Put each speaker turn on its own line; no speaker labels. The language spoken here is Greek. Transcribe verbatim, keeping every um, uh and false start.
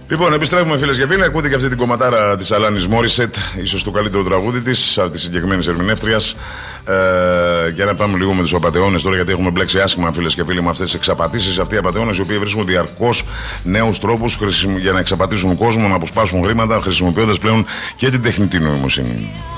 Λοιπόν, επιστρέφουμε φίλες και φίλοι. Ακούτε και αυτή την κομματάρα της Αλάνης Μόρισετ, ίσως το καλύτερο τραγούδι της, αυτή της συγκεκριμένης ερμηνεύτριας. Ε, για να πάμε λίγο με τους απατεώνες τώρα, γιατί έχουμε μπλέξει άσχημα φίλες και φίλοι με αυτές τις εξαπατήσεις. Αυτοί οι απατεώνες οι οποίοι βρίσκουν διαρκώς νέους τρόπους για να εξαπατήσουν κόσμο, να αποσπάσουν χρήματα, χρησιμοποιώντας πλέον και την τεχνητή νοημοσύνη.